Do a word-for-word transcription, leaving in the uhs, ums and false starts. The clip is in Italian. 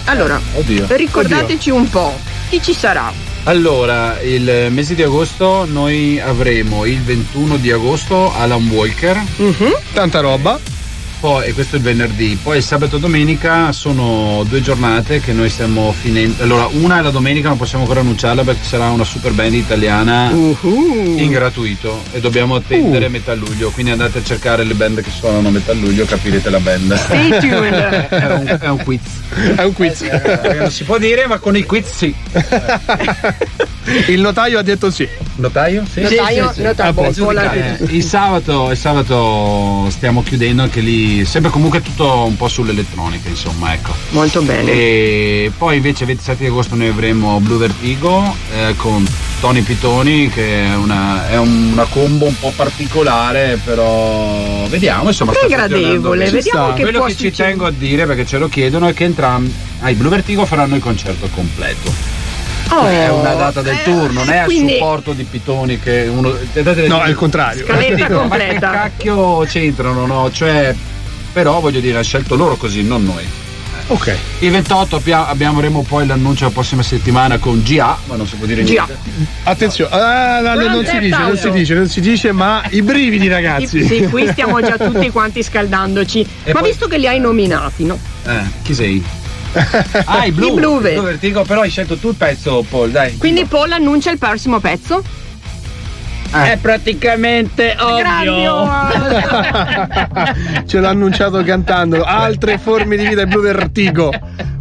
Allora, Oddio. ricordateci Oddio. un po', chi ci sarà? Allora, il mese di agosto noi avremo il ventuno di agosto Alan Walker. Uh-huh. Tanta roba. Poi, e questo è il venerdì, poi il sabato e domenica sono due giornate che noi stiamo finendo. Allora, una è la domenica, non possiamo ancora annunciarla perché ci sarà una super band italiana uh-huh. in gratuito e dobbiamo attendere uh. metà luglio, quindi andate a cercare le band che suonano a metà luglio, capirete la band. Stay tuned. È un, è un quiz. È un quiz. Eh, non si può dire, ma con i quiz sì. Il notaio ha detto sì. Notaio? Sì. Notaio, sì, sì, sì. notaio, Ah, eh, il sabato, il sabato stiamo chiudendo anche lì, sempre comunque tutto un po' sull'elettronica, insomma, ecco. Molto bene. E poi invece il ventisette di agosto noi avremo Blue Vertigo eh, con Tony Pitoni, che è una, è una combo un po' particolare, però vediamo, insomma. È gradevole, vediamo che quello può che ci succedere. tengo a dire, perché ce lo chiedono, è che entrambi ai Blue Vertigo faranno il concerto completo. Oh, è una data del eh, tour, non è a quindi... supporto di Pitoni che uno. No, è il contrario. Scaletta completa. Ma che cacchio c'entrano, no? Cioè, però voglio dire, hanno scelto loro così, non noi. Ok. Il ventotto abbiamo, avremo poi l'annuncio la prossima settimana con G A, ma non si può dire G A. niente. Attenzione, ah, no, non, non si dice, non si dice, non si dice, ma i brividi, ragazzi. Sì, qui stiamo già tutti quanti scaldandoci. E ma poi... visto che li hai nominati, no? Eh, chi sei? Ah, i Blue, I Blue, Blue Vertigo, però hai scelto tu il pezzo, Paul, dai. Quindi Paul annuncia il prossimo pezzo? Eh. È praticamente ovvio. Ce l'ha annunciato cantando altre forme di vita, il Blue Vertigo.